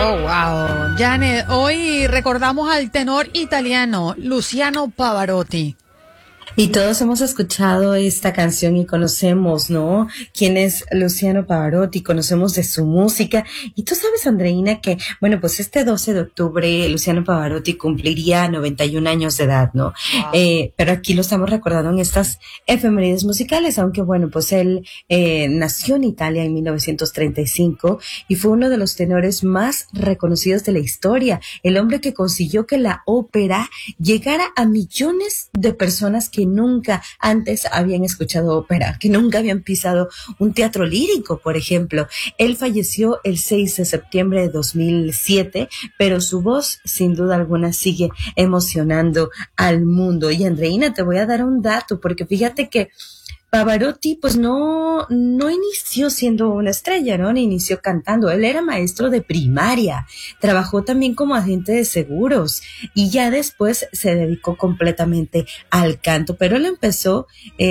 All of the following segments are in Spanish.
Oh, wow. Janet, hoy recordamos al tenor italiano Luciano Pavarotti. Y todos hemos escuchado esta canción y conocemos, ¿no? ¿Quién es Luciano Pavarotti? Conocemos de su música. Y tú sabes, Andreina, que, bueno, pues este 12 de octubre Luciano Pavarotti cumpliría 91 años de edad, ¿no? Wow. Pero aquí lo estamos recordando en estas efemérides musicales, aunque bueno, pues él nació en Italia en 1935 y fue uno de los tenores más reconocidos de la historia. El hombre que consiguió que la ópera llegara a millones de personas que nunca antes habían escuchado ópera, que nunca habían pisado un teatro lírico, por ejemplo. Él falleció el 6 de septiembre de 2007, pero su voz, sin duda alguna, sigue emocionando al mundo. Y Andreina, te voy a dar un dato, porque fíjate que Pavarotti, pues no inició siendo una estrella, ¿no? Ni inició cantando. Él era maestro de primaria, trabajó también como agente de seguros y ya después se dedicó completamente al canto. Pero él empezó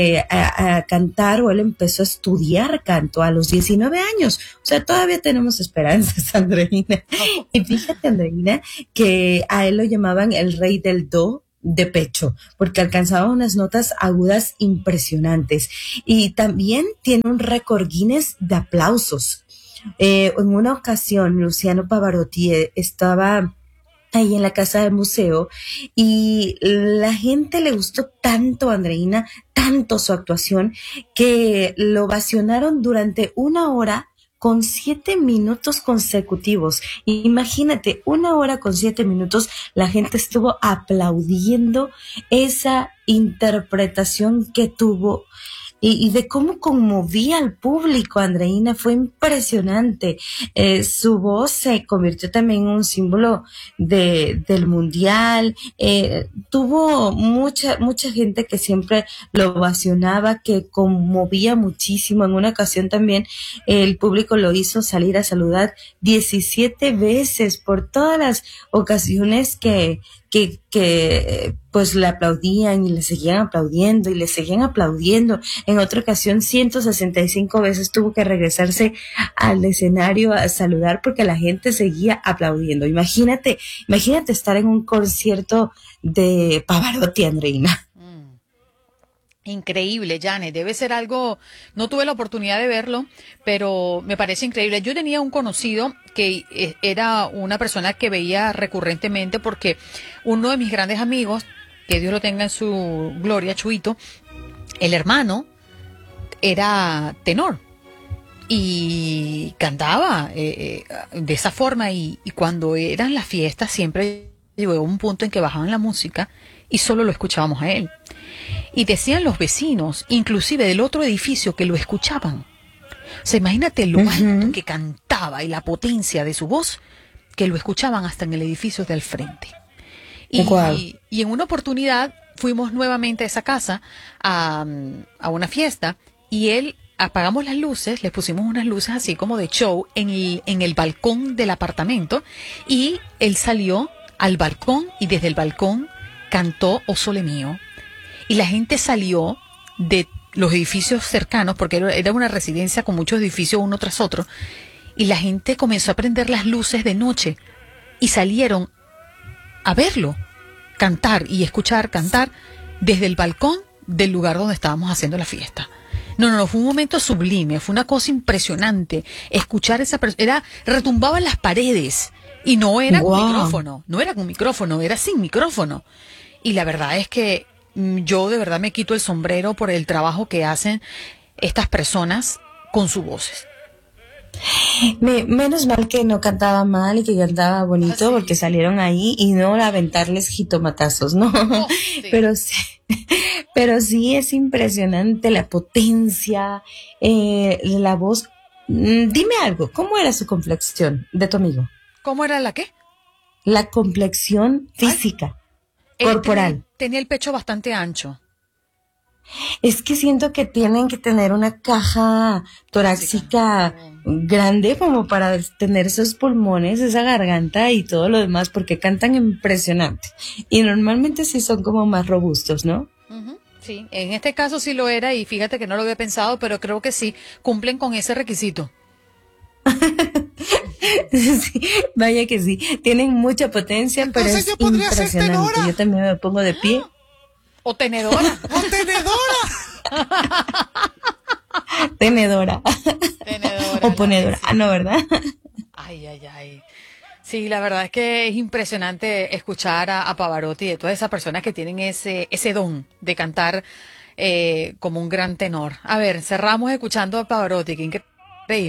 a cantar, o él empezó a estudiar canto a los 19 años. O sea, todavía tenemos esperanzas, Andreina. Y fíjate, Andreina, que a él lo llamaban el rey del do de pecho, porque alcanzaba unas notas agudas impresionantes. Y también tiene un récord Guinness de aplausos. En una ocasión, Luciano Pavarotti estaba ahí en la casa del museo y la gente le gustó tanto, Andreina, tanto su actuación, que lo ovacionaron durante 1 hora con 7 minutos consecutivos. Imagínate, 1 hora con 7 minutos, la gente estuvo aplaudiendo esa interpretación que tuvo y de cómo conmovía al público, Andreina, fue impresionante. Su voz se convirtió también en un símbolo del mundial. Tuvo mucha gente que siempre lo ovacionaba, que conmovía muchísimo. En una ocasión también el público lo hizo salir a saludar 17 veces por todas las ocasiones que pues le aplaudían y le seguían aplaudiendo y le seguían aplaudiendo. En otra ocasión 165 veces tuvo que regresarse al escenario a saludar porque la gente seguía aplaudiendo. Imagínate estar en un concierto de Pavarotti, Andreina. Increíble, Janet. Debe ser algo, no tuve la oportunidad de verlo, pero me parece increíble. Yo tenía un conocido que era una persona que veía recurrentemente porque uno de mis grandes amigos, que Dios lo tenga en su gloria, Chuito, el hermano era tenor y cantaba de esa forma y cuando eran las fiestas siempre llegó un punto en que bajaban la música y solo lo escuchábamos a él. Y decían los vecinos, inclusive del otro edificio, que lo escuchaban. O sea, imagínate lo alto que cantaba y la potencia de su voz, que lo escuchaban hasta en el edificio de al frente. Y en una oportunidad fuimos nuevamente a esa casa a una fiesta y él apagamos las luces, le pusimos unas luces así como de show en el balcón del apartamento y él salió al balcón y desde el balcón cantó O Sole Mio. Y la gente salió de los edificios cercanos, porque era una residencia con muchos edificios uno tras otro, y la gente comenzó a prender las luces de noche y salieron a verlo cantar y escuchar cantar desde el balcón del lugar donde estábamos haciendo la fiesta. No, fue un momento sublime, fue una cosa impresionante escuchar esa persona, retumbaba en las paredes y no era con micrófono, era sin micrófono. Y la verdad es que yo de verdad me quito el sombrero por el trabajo que hacen estas personas con sus voces. Menos mal que no cantaba mal y que cantaba bonito, Sí. porque salieron ahí y no a aventarles jitomatazos, ¿no? Sí. Pero sí es impresionante la potencia, la voz. Dime algo, ¿cómo era su complexión de tu amigo? ¿Cómo era la qué? La complexión física, corporal. Tenía el pecho bastante ancho. Es que siento que tienen que tener una caja torácica grande como para tener esos pulmones, esa garganta y todo lo demás, porque cantan impresionante. Y normalmente sí son como más robustos, ¿no? Sí, en este caso sí lo era y fíjate que no lo había pensado, pero creo que sí, cumplen con ese requisito. Sí, vaya que sí, tienen mucha potencia, pero Entonces es yo podría ser impresionante. tenora. Yo también me pongo de pie. O tenedora. ¡Oh, tenedora! Tenedora. Tenedora. O ponedora. Ah, no, ¿verdad? Ay, ay, ay. Sí, la verdad es que es impresionante escuchar a Pavarotti y de todas esas personas que tienen ese don de cantar como un gran tenor. A ver, cerramos escuchando a Pavarotti.